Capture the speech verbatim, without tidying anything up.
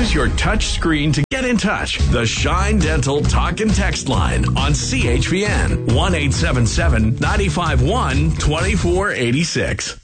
Use your touch screen to get in touch. The Shine Dental Talk and Text line on C H P N one eight seven seven, nine five one, two four eight six.